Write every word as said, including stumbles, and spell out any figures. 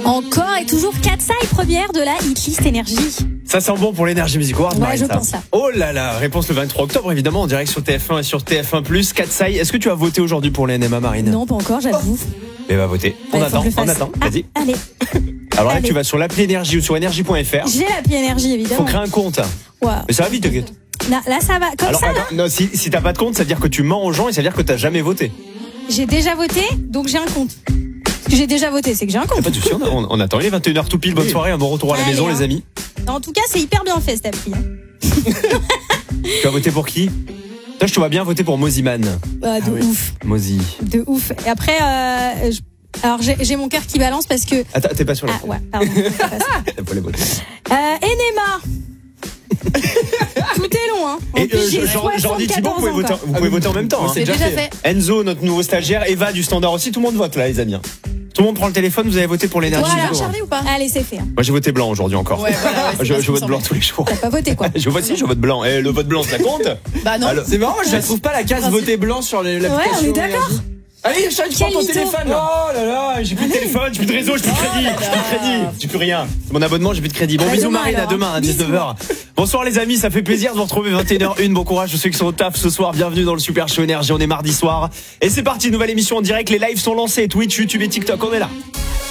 Encore et toujours Katsai, première de la hitlist énergie. Ça sent bon pour l'énergie Music Awards. Ouais, Marine, je ça. pense ça. Oh là là, réponse le vingt-trois octobre, évidemment, en direct sur T F un et sur T F un plus. Katsai, est-ce que tu as voté aujourd'hui pour les N M A, Marine? Non, pas encore, j'avoue. Mais va voter. On Ouais, attend, faut que je le on fasse. attend. Ah, Vas-y. allez, Alors là, allez. tu vas sur l'appli énergie ou sur énergie point F R. j'ai l'appli énergie, évidemment. Faut créer un compte. Ouais. Mais ça va vite, t'inquiète. Là, là, ça va. Comme Alors, ça, là, attends, non, si, si t'as pas de compte, ça veut dire que tu mens aux gens et ça veut dire que t'as jamais voté. j'ai déjà voté, donc j'ai un compte. Ce que j'ai déjà voté, c'est que j'ai un Y'a compte. pas de souci, on, on, on attend. Il est vingt et une heures tout pile. Bonne soirée, un bon retour à la Allez, maison, hein. les amis. En tout cas, c'est hyper bien fait, cette appli. hein. Tu vas voter pour qui? Toi, je te vois bien voter pour Moziman. Ah, de ouf. Mozi. De ouf. Et après, euh, je- alors j'ai j'ai mon cœur qui balance parce que. Attends, t'es pas sur la. Ah, ouais, pardon. c'est pas ça. T'as pas les voter. Euh, Enema. Tout est long, hein. En Et plus, euh, j'ai Jean- Jordi Thibault, vous pouvez, soixante-quatorze voter, ans, vous pouvez voter en même temps. hein. C'est déjà fait. Enzo, notre nouveau stagiaire, Eva du Standard aussi, tout le monde vote là, les amis. Tout le monde prend le téléphone, vous avez voté pour l'énergie. Voilà, Music Awards. Charlie ou pas? Allez, c'est fait. hein. Moi j'ai voté blanc aujourd'hui encore. Ouais, voilà, ouais, c'est je pas je ce qui vote me blanc semblait. tous les jours. T'as pas voté, quoi. Je vote si, je vote blanc. Et le vote blanc, ça compte? Bah non. Alors, C'est marrant, je ne trouve pas la case voter blanc sur les- l'application. Ouais, on est d'accord. Énergie. Allez, Charles, tu prends Quel ton mytho. téléphone là. Oh là là, j'ai plus de téléphone, j'ai plus de réseau, j'ai plus de crédit, j'ai plus de crédit, j'ai plus rien. Mon abonnement, j'ai plus de crédit. Bon, Bah, bisous demain, Marine, à alors. demain à Bisous. dix-neuf heures. Bonsoir les amis, ça fait plaisir de vous retrouver vingt et une heures une. Bon courage à ceux qui sont au taf ce soir. Bienvenue dans le Super Show Énergie, on est mardi soir. Et c'est parti, nouvelle émission en direct, les lives sont lancés, Twitch, YouTube et TikTok, on est là.